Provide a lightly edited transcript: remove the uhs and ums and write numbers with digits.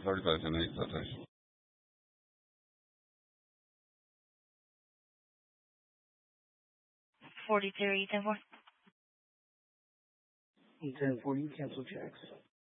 35 and 8 letters. 43, 10-4. 10-4, you cancel checks.